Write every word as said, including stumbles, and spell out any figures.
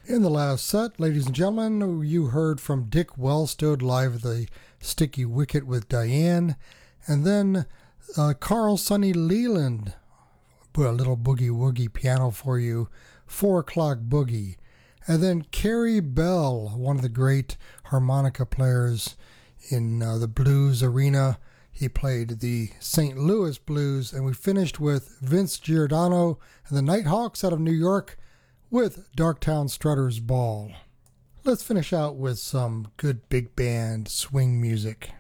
In the last set, ladies and gentlemen, you heard from Dick Wellstood live at the Sticky Wicket with Diane, and then uh, Carl Sonny Leland, a little boogie woogie piano for you, Four O'Clock Boogie, and then Carrie Bell, one of the great harmonica players in uh, the blues arena. He played the Saint Louis Blues, and we finished with Vince Giordano and the Nighthawks out of New York with Darktown Strutters Ball. Let's finish out with some good big band swing music.